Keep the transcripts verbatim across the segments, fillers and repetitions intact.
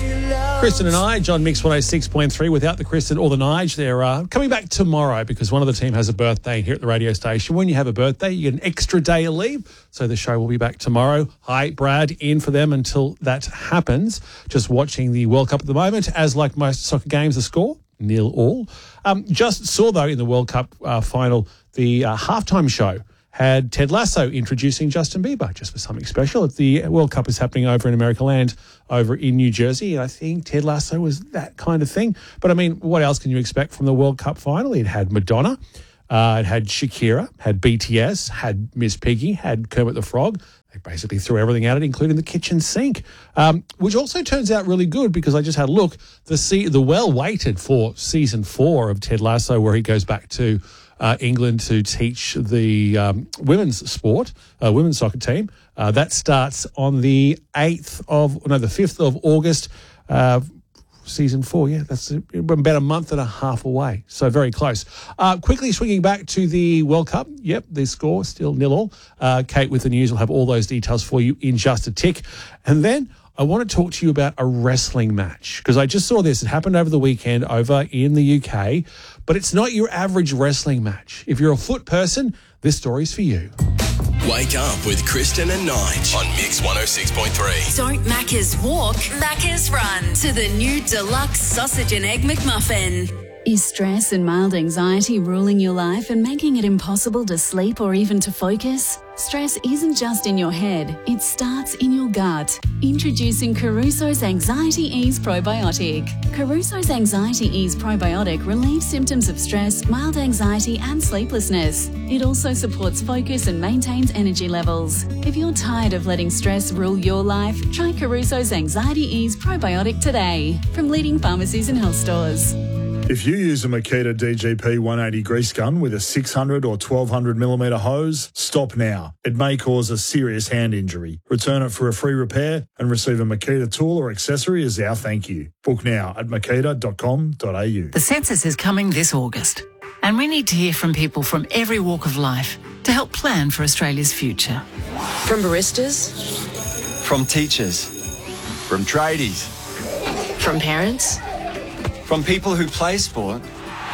Kristen and I, John Mix one oh six point three, without the Kristen or the Nige, they're uh, coming back tomorrow because one of the team has a birthday here at the radio station. When you have a birthday, you get an extra day of leave. So the show will be back tomorrow. Hi, Brad, in for them until that happens. Just watching the World Cup at the moment. As like most soccer games, the score, nil all. Um, just saw, though, in the World Cup uh, final, the uh, halftime show had Ted Lasso introducing Justin Bieber just for something special. The World Cup is happening over in America Land, over in New Jersey, and I think Ted Lasso was that kind of thing. But, I mean, what else can you expect from the World Cup final? It had Madonna, uh, it had Shakira, had B T S, had Miss Piggy, had Kermit the Frog. They basically threw everything at it, including the kitchen sink, um, which also turns out really good because I just had a look. The, se- the well-waited for season four of Ted Lasso, where he goes back to Uh, England to teach the um, women's sport, uh, women's soccer team. Uh, that starts on the eighth of, no, the fifth of August, uh, season four. Yeah, that's about a month and a half away. So very close. Uh, quickly swinging back to the World Cup. Yep, the score still nil all. Uh, Kate with the news will have all those details for you in just a tick. And then I want to talk to you about a wrestling match because I just saw this. It happened over the weekend over in the U K, but it's not your average wrestling match. If you're a foot person, this story's for you. Wake up with Kristen and Nige on Mix one oh six point three. Don't Macca's walk, Macca's run to the new deluxe sausage and egg McMuffin. Is stress and mild anxiety ruling your life and making it impossible to sleep or even to focus? Stress isn't just in your head, it starts in your gut. Introducing Caruso's Anxiety Ease Probiotic. Caruso's Anxiety Ease Probiotic relieves symptoms of stress, mild anxiety and sleeplessness. It also supports focus and maintains energy levels. If you're tired of letting stress rule your life, try Caruso's Anxiety Ease Probiotic today from leading pharmacies and health stores. If you use a Makita D G P one eighty grease gun with a six hundred or twelve hundred millimetre hose, stop now. It may cause a serious hand injury. Return it for a free repair and receive a Makita tool or accessory as our thank you. Book now at makita dot com dot a u. The census is coming this August, and we need to hear from people from every walk of life to help plan for Australia's future. From baristas, from teachers, from tradies, from parents, from people who play sport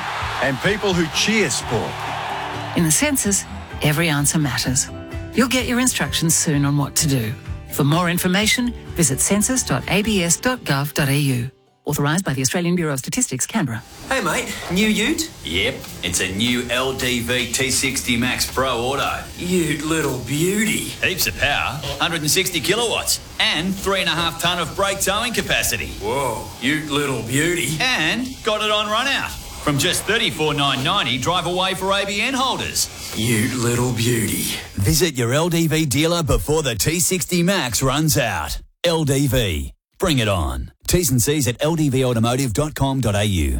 and people who cheer sport. In the census, every answer matters. You'll get your instructions soon on what to do. For more information, visit census dot a b s dot gov dot a u. Authorised by the Australian Bureau of Statistics, Canberra. Hey mate, new ute? Yep, it's a new L D V T sixty Max Pro Auto. Ute little beauty. Heaps of power, one hundred sixty kilowatts, and three and a half tonne of brake towing capacity. Whoa, ute little beauty. And got it on run out. From just thirty-four thousand nine hundred ninety dollars, drive away for A B N holders. Ute little beauty. Visit your L D V dealer before the T sixty Max runs out. L D V. Bring it on. T's and C's at l d v automotive dot com dot a u.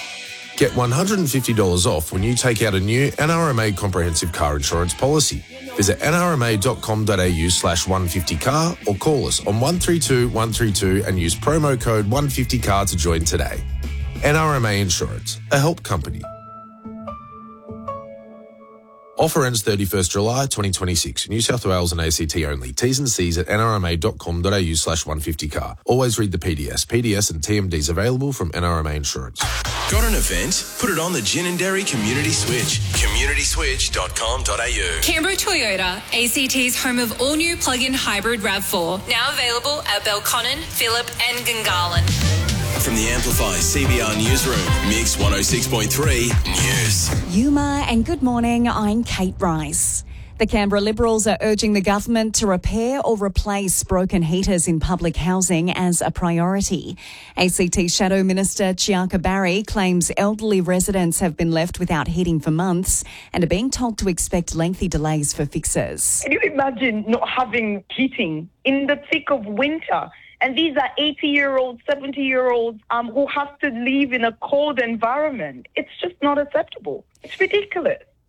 Get one hundred fifty dollars off when you take out a new N R M A comprehensive car insurance policy. Visit n r m a dot com dot a u slash one fifty car or call us on one three two one three two and use promo code one fifty car to join today. N R M A Insurance, a help company. Offer ends thirty-first July twenty twenty-six. New South Wales and A C T only. T's and C's at n r m a dot com dot a u slash one fifty car. Always read the P D S. P D S and T M Ds available from N R M A Insurance. Got an event? Put it on the Ginninderry Community Switch. community switch dot com dot a u. Canberra Toyota, A C T's home of all-new plug-in hybrid RAV four. Now available at Belconnen, Phillip and Gungahlin. From the Amplify C B R Newsroom, Mix one oh six point three News. Yuma and good morning, I'm Kate Rice. The Canberra Liberals are urging the government to repair or replace broken heaters in public housing as a priority. A C T Shadow Minister Chiaka Barry claims elderly residents have been left without heating for months and are being told to expect lengthy delays for fixes. Can you imagine not having heating in the thick of winter? And these are eighty-year-olds, seventy-year-olds um, who have to live in a cold environment. It's just not acceptable. It's ridiculous.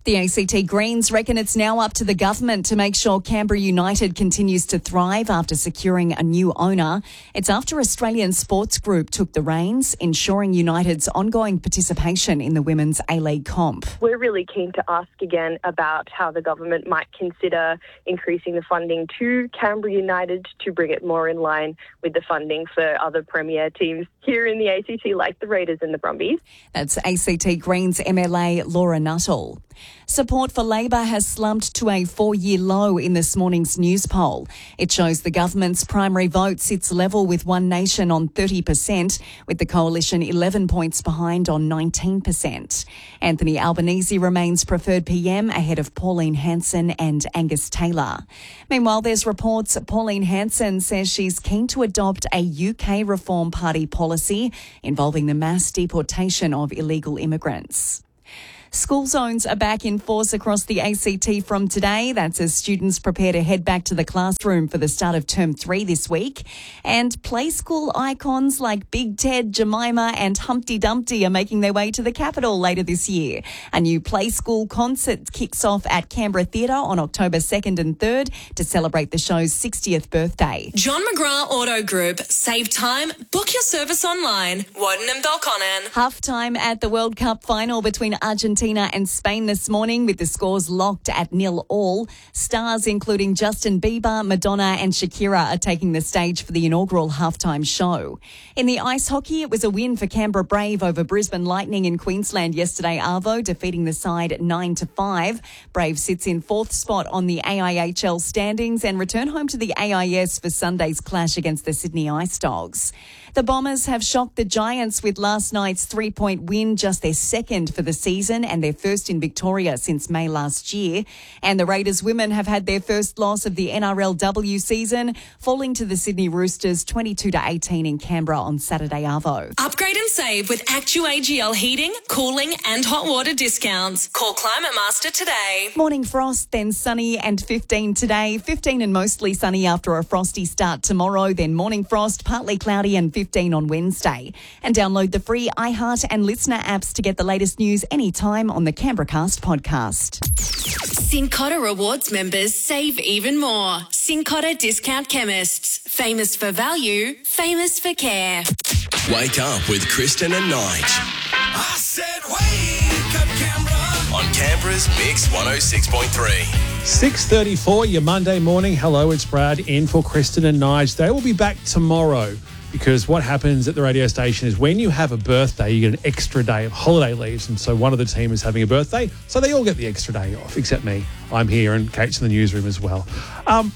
The A C T Greens reckon it's now up to the government to make sure Canberra United continues to thrive after securing a new owner. It's after Australian Sports Group took the reins, ensuring United's ongoing participation in the Women's A-League comp. We're really keen to ask again about how the government might consider increasing the funding to Canberra United to bring it more in line with the funding for other premier teams here in the A C T, like the Raiders and the Brumbies. That's A C T Greens M L A Laura Nuttall. Support for Labor has slumped to a four-year low in this morning's news poll. It shows the government's primary vote sits level with One Nation on thirty percent, with the coalition eleven points behind on nineteen percent. Anthony Albanese remains preferred P M ahead of Pauline Hanson and Angus Taylor. Meanwhile, there's reports Pauline Hanson says she's keen to adopt a U K Reform Party policy involving the mass deportation of illegal immigrants. School zones are back in force across the A C T from today. That's as students prepare to head back to the classroom for the start of term three this week. And play school icons like Big Ted, Jemima and Humpty Dumpty are making their way to the capital later this year. A new play school concert kicks off at Canberra Theatre on October second and third to celebrate the show's sixtieth birthday. John McGrath Auto Group. Save time. Book your service online. Warden and Belconnen. Half-time at the World Cup final between Argentina and Spain this morning, with the scores locked at nil all. Stars including Justin Bieber, Madonna and Shakira are taking the stage for the inaugural halftime show. In the ice hockey, it was a win for Canberra Brave over Brisbane Lightning in Queensland yesterday, Arvo, defeating the side nine to five. Brave sits in fourth spot on the A I H L standings and return home to the A I S for Sunday's clash against the Sydney Ice Dogs. The Bombers have shocked the Giants with last night's three-point win, just their second for the season and their first in Victoria since May last year. And the Raiders women have had their first loss of the N R L W season, falling to the Sydney Roosters twenty-two to eighteen in Canberra on Saturday, Arvo. Upgrade and save with Actu A G L heating, cooling and hot water discounts. Call Climate Master today. Morning frost, then sunny and fifteen today. fifteen and mostly sunny after a frosty start tomorrow. Then morning frost, partly cloudy and fifteen on Wednesday. And download the free iHeart and Listener apps to get the latest news anytime on the Canberra Cast podcast. Cincotta Rewards members save even more. Cincotta Discount Chemists. Famous for value, famous for care. Wake up with Kristen and Nige. I said wake up, Canberra. On Canberra's Mix one oh six point three. six thirty-four, your Monday morning. Hello, it's Brad in for Kristen and Nige. They will be back tomorrow, because what happens at the radio station is when you have a birthday, you get an extra day of holiday leaves. And so one of the team is having a birthday, so they all get the extra day off, except me. I'm here and Kate's in the newsroom as well. Um,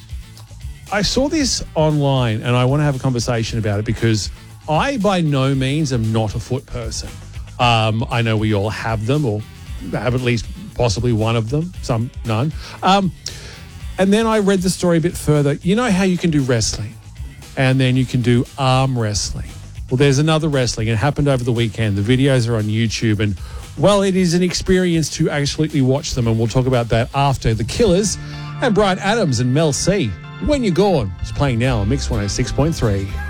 I saw this online and I want to have a conversation about it because I, by no means, am not a foot person. Um, I know we all have them, or have at least possibly one of them, some none. Um, and then I read the story a bit further. You know how you can do wrestling? And then you can do arm wrestling. Well, there's another wrestling. It happened over the weekend. The videos are on YouTube. And, well, it is an experience to absolutely watch them. And we'll talk about that after The Killers and Bryan Adams and Mel C. When You're Gone. It's playing now on Mix one oh six point three.